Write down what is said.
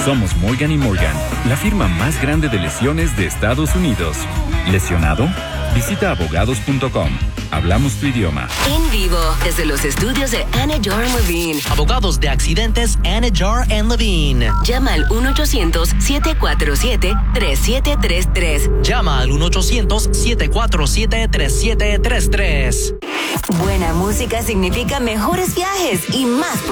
Somos Morgan & Morgan, la firma más grande de lesiones de Estados Unidos. ¿Lesionado? Visita abogados.com. Hablamos tu idioma. En vivo, desde los estudios de Anidjar & Levine. Abogados de accidentes Anidjar & Levine. Llama al 1-800-747-3733. Llama al 1-800-747-3733. Buena música significa mejores viajes y más